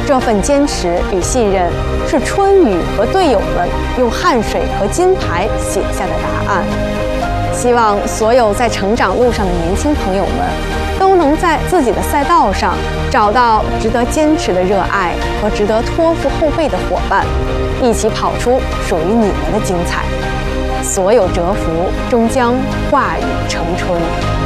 这份坚持与信任，是春雨和队友们用汗水和金牌写下的答案。希望所有在成长路上的年轻朋友们，都能在自己的赛道上找到值得坚持的热爱和值得托付后辈的伙伴，一起跑出属于你们的精彩。所有蛰伏终将化雨成春。